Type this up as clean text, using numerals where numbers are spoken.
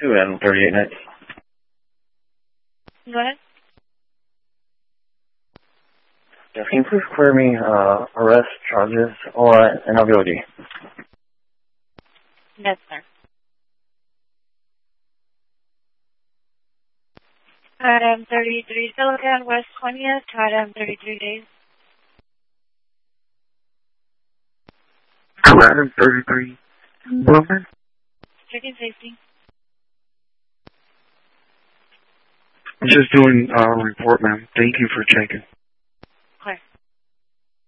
to Adam 38 Nights. Go ahead. Yeah, can you please clear me arrest charges or an LVOD? Yes, sir. Adam 33 Silicon West 20th to Adam 33 days. Adam 33 Wilmer. Checking safety. I'm just doing a report, ma'am. Thank you for checking.